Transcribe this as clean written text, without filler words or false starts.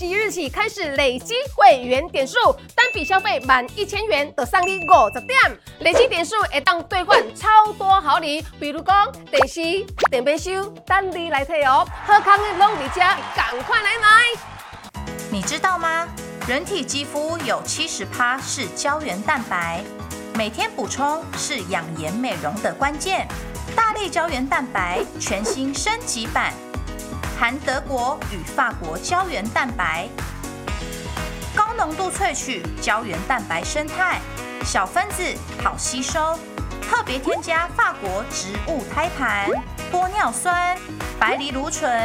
即日起开始累积会员点数，单笔消费满1000元就送你50点，累积点数会当兑换超多好礼，比如讲电视、电杯收，等你来摕哦。好康的拢伫这，赶快来买！ 你知道吗？人体肌肤有70%是胶原蛋白，每天补充是养颜美容的关键。大力胶原蛋白全新升级版，含德国与法国胶原蛋白，高浓度萃取胶原蛋白生态，小分子好吸收，特别添加法国植物胎盘、玻尿酸、白藜芦醇。